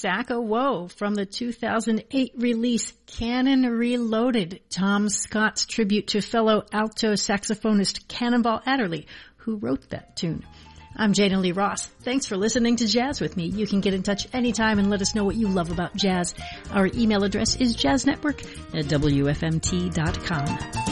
Sacco Woe from the 2008 release Cannon Reloaded, Tom Scott's tribute to fellow alto saxophonist Cannonball Adderley, who wrote that tune. I'm Jana Lee Ross. Thanks for listening to Jazz with me. You can get in touch anytime and let us know what you love about jazz. Our email address is jazznetwork@wfmt.com.